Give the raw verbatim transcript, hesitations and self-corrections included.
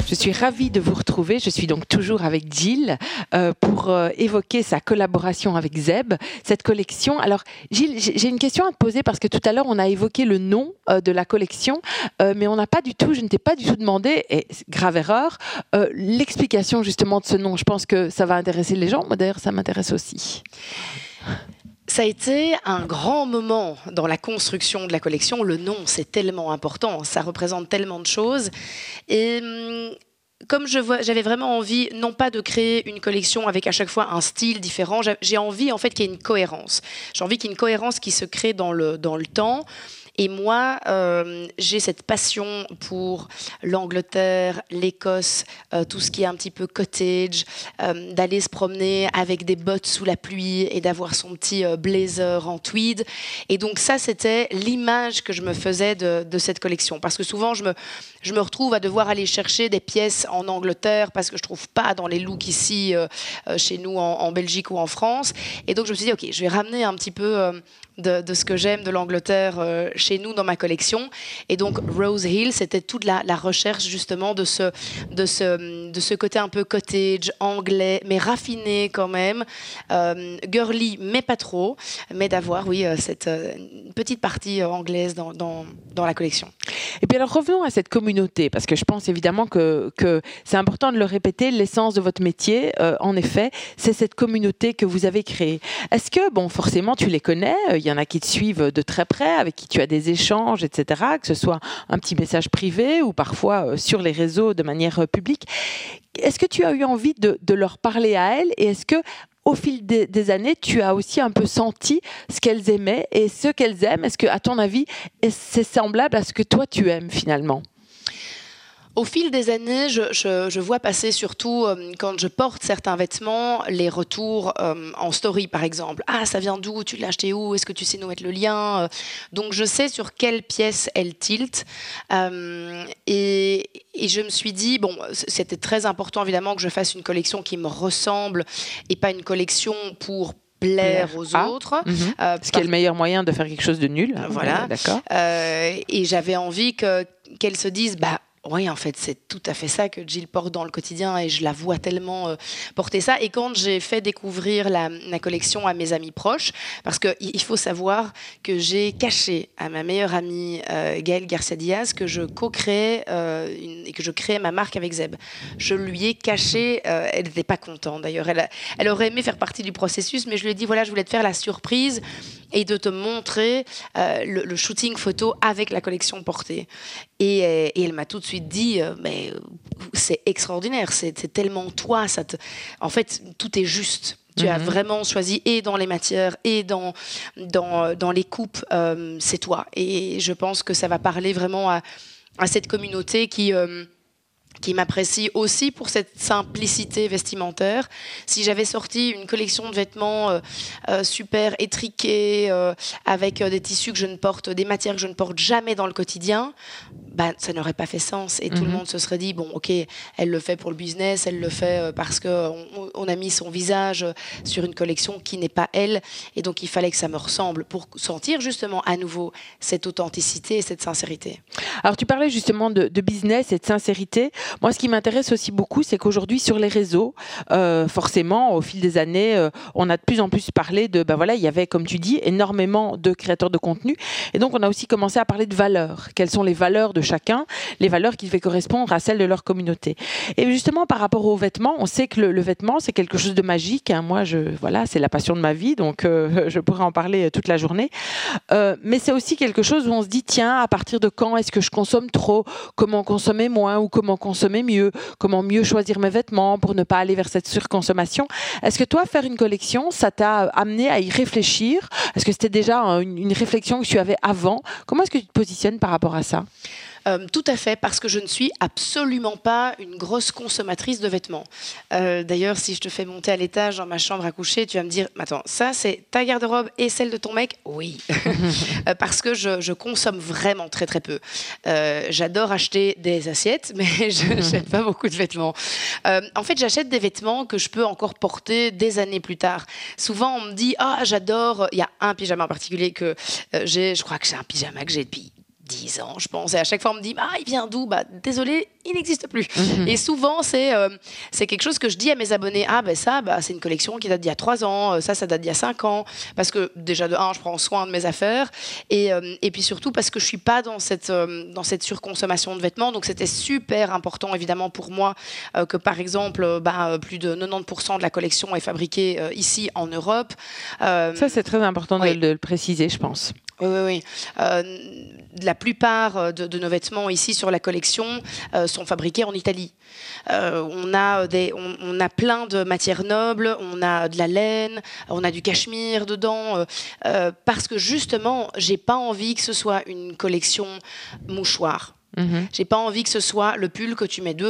Je suis ravie de vous retrouver. Je suis donc toujours avec Gilles euh, pour euh, évoquer sa collaboration avec Zeb, cette collection. Alors Gilles, j'ai une question à te poser parce que tout à l'heure on a évoqué le nom euh, de la collection, euh, mais on n'a pas du tout, je ne t'ai pas du tout demandé, et grave erreur, euh, l'explication justement de ce nom. Je pense que ça va intéresser les gens. Moi d'ailleurs ça m'intéresse aussi. Ça a été un grand moment dans la construction de la collection. Le nom, c'est tellement important, ça représente tellement de choses. Et hum, comme je vois, j'avais vraiment envie, non pas de créer une collection avec à chaque fois un style différent, j'ai envie en fait qu'il y ait une cohérence. J'ai envie qu'il y ait une cohérence qui se crée dans le, dans le temps. Et moi, euh, j'ai cette passion pour l'Angleterre, l'Écosse, euh, tout ce qui est un petit peu cottage, euh, d'aller se promener avec des bottes sous la pluie et d'avoir son petit euh, blazer en tweed. Et donc ça, c'était l'image que je me faisais de, de cette collection. Parce que souvent, je me, je me retrouve à devoir aller chercher des pièces en Angleterre parce que je ne trouve pas dans les looks ici, euh, euh, chez nous, en, en Belgique ou en France. Et donc, je me suis dit, OK, je vais ramener un petit peu... Euh, De, de ce que j'aime de l'Angleterre euh, chez nous dans ma collection. Et donc Rose Hill, c'était toute la, la recherche justement de ce, de, ce, de ce côté un peu cottage, anglais, mais raffiné quand même, euh, girly, mais pas trop, mais d'avoir, oui, euh, cette euh, petite partie euh, anglaise dans, dans, dans la collection. Et puis alors revenons à cette communauté, parce que je pense évidemment que, que c'est important de le répéter, l'essence de votre métier, euh, en effet, c'est cette communauté que vous avez créée. Est-ce que, bon, forcément, tu les connais, il y en a qui te suivent de très près, avec qui tu as des échanges, et cetera, que ce soit un petit message privé ou parfois euh, sur les réseaux de manière euh, publique. Est-ce que tu as eu envie de, de leur parler à elles et est-ce que au fil des, des années, tu as aussi un peu senti ce qu'elles aimaient et ce qu'elles aiment. Est-ce que, à ton avis, c'est semblable à ce que toi tu aimes finalement ? Au fil des années, je, je, je vois passer surtout, euh, quand je porte certains vêtements, les retours euh, en story, par exemple. Ah, ça vient d'où? Tu l'as acheté où? Est-ce que tu sais nous mettre le lien? Donc, je sais sur quelle pièce elle tilte. Euh, et, et je me suis dit, bon, c'était très important, évidemment, que je fasse une collection qui me ressemble et pas une collection pour plaire aux ah, autres. Mm-hmm. euh, Ce qui est le meilleur moyen de faire quelque chose de nul. Voilà. D'accord. Euh, et j'avais envie que, qu'elles se disent, bah, oui, en fait, c'est tout à fait ça que Gilles porte dans le quotidien et je la vois tellement euh, porter ça. Et quand j'ai fait découvrir la, la collection à mes amis proches, parce qu'il faut savoir que j'ai caché à ma meilleure amie euh, Gaëlle Garcia-Diaz que je co-créais euh, une, et que je créais ma marque avec Zeb. Je lui ai caché, euh, elle n'était pas contente d'ailleurs, elle, elle aurait aimé faire partie du processus, mais je lui ai dit, voilà, je voulais te faire la surprise et de te montrer euh, le, le shooting photo avec la collection portée. Et, et elle m'a tout de suite dit, euh, mais c'est extraordinaire, c'est tellement toi, ça te... en fait, tout est juste. Tu mm-hmm. as vraiment choisi et dans les matières et dans, dans, dans les coupes, euh, c'est toi. Et je pense que ça va parler vraiment à, à cette communauté qui... Euh, qui m'apprécie aussi pour cette simplicité vestimentaire. Si j'avais sorti une collection de vêtements euh, euh, super étriqués, euh, avec euh, des tissus que je ne porte, des matières que je ne porte jamais dans le quotidien, bah, ça n'aurait pas fait sens. Et mm-hmm. tout le monde se serait dit, bon, ok, elle le fait pour le business, elle le fait euh, parce qu'on on a mis son visage sur une collection qui n'est pas elle. Et donc, il fallait que ça me ressemble pour sentir justement à nouveau cette authenticité et cette sincérité. Alors, tu parlais justement de, de business et de sincérité. Moi, ce qui m'intéresse aussi beaucoup, c'est qu'aujourd'hui, sur les réseaux, euh, forcément, au fil des années, euh, on a de plus en plus parlé de, ben voilà, il y avait, comme tu dis, énormément de créateurs de contenu. Et donc, on a aussi commencé à parler de valeurs. Quelles sont les valeurs de chacun, les valeurs qui devaient correspondre à celles de leur communauté. Et justement, par rapport aux vêtements, on sait que le, le vêtement, c'est quelque chose de magique. Hein. Moi, je, voilà, c'est la passion de ma vie, donc euh, je pourrais en parler toute la journée. Euh, mais c'est aussi quelque chose où on se dit, tiens, à partir de quand est-ce que je consomme trop? Comment consommer moins ou comment consommer mieux, comment mieux choisir mes vêtements pour ne pas aller vers cette surconsommation. Est-ce que toi, faire une collection, ça t'a amené à y réfléchir? Est-ce que c'était déjà une, une réflexion que tu avais avant? Comment est-ce que tu te positionnes par rapport à ça? Euh, tout à fait, parce que je ne suis absolument pas une grosse consommatrice de vêtements. Euh, D'ailleurs, si je te fais monter à l'étage dans ma chambre à coucher, tu vas me dire, attends, ça c'est ta garde-robe et celle de ton mec? Oui, euh, parce que je, je consomme vraiment très très peu. Euh, J'adore acheter des assiettes, mais je n'achète pas beaucoup de vêtements. Euh, en fait, j'achète des vêtements que je peux encore porter des années plus tard. Souvent, on me dit, ah, j'adore, il y a un pyjama en particulier que euh, j'ai, je crois que c'est un pyjama que j'ai depuis dix ans, je pense. Et à chaque fois, on me dit, ah, il vient d'où? Bah, désolé, il n'existe plus. Mmh. Et souvent, c'est, euh, c'est quelque chose que je dis à mes abonnés. Ah, ben ça, bah, c'est une collection qui date d'il y a trois ans. Ça, ça date d'il y a cinq ans. Parce que, déjà, de un, je prends soin de mes affaires. Et, euh, et puis surtout, parce que je ne suis pas dans cette, euh, dans cette surconsommation de vêtements. Donc, c'était super important, évidemment, pour moi, euh, que, par exemple, bah, plus de quatre-vingt-dix pour cent de la collection est fabriquée euh, ici, en Europe. Euh, ça, c'est très important oui. de, de le préciser, je pense. Oui, oui, oui. Euh, la plupart de, de nos vêtements ici sur la collection euh, sont fabriqués en Italie. Euh, on, a des, on, on a plein de matières nobles, on a de la laine, on a du cachemire dedans, euh, parce que justement, j'ai pas envie que ce soit une collection mouchoir. Mmh. J'ai pas envie que ce soit le pull que tu mets deux